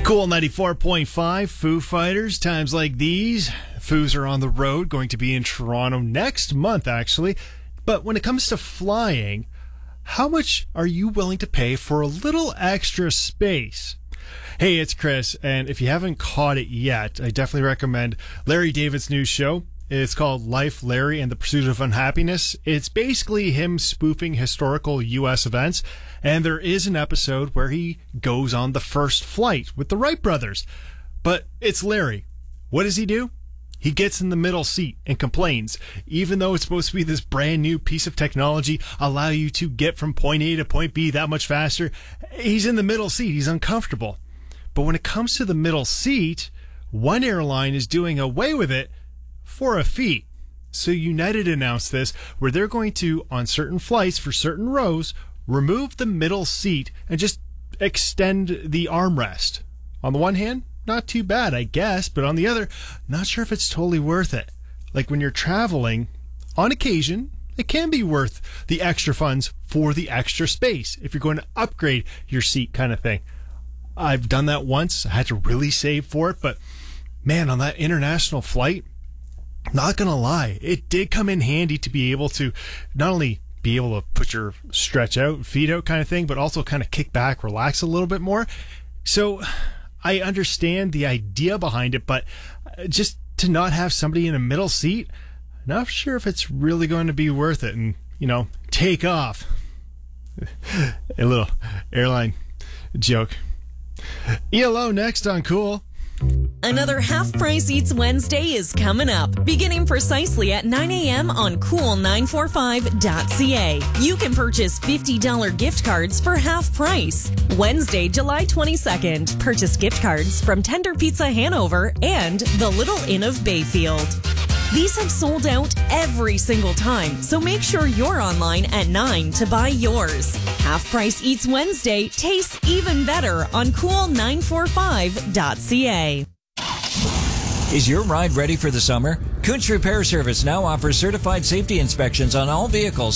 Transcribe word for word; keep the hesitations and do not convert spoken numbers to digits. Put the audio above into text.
Cool ninety-four point five, Foo Fighters, times like these. Foos are on the road, going to be in Toronto next month, actually. But when it comes to flying, how much are you willing to pay for a little extra space? Hey, it's Chris, and if you haven't caught it yet, I definitely recommend Larry David's new show. It's called Life, Larry, and the Pursuit of Unhappiness. It's basically him spoofing historical U S events, and there is an episode where he goes on the first flight with the Wright brothers. But it's Larry. What does he do? He gets in the middle seat and complains, even though it's supposed to be this brand new piece of technology, allow you to get from point A to point B that much faster. He's in the middle seat. He's uncomfortable. But when it comes to the middle seat, one airline is doing away with it for a fee. So United announced this, where they're going to, on certain flights for certain rows, remove the middle seat and just extend the armrest. On the one hand, not too bad, I guess, but on the other, not sure if it's totally worth it. Like when you're traveling, on occasion, it can be worth the extra funds for the extra space if you're going to upgrade your seat kind of thing. I've done that once. I had to really save for it, but man, on that international flight, not gonna lie, it did come in handy to be able to not only be able to put your stretch out, feet out kind of thing, but also kind of kick back, relax a little bit more. So I understand the idea behind it, but just to not have somebody in a middle seat, not sure if it's really going to be worth it. And, you know, take off. A little airline joke. E L O next on Cool. Another Half Price Eats Wednesday is coming up, beginning precisely at nine a.m. on cool nine forty-five dot c a. You can purchase fifty dollars gift cards for half price. Wednesday, July twenty-second. Purchase gift cards from Tender Pizza Hanover and the Little Inn of Bayfield. These have sold out every single time, so make sure you're online at nine to buy yours. Half Price Eats Wednesday tastes even better on cool nine forty-five dot c a. Is your ride ready for the summer? Kuntz Repair Service now offers certified safety inspections on all vehicles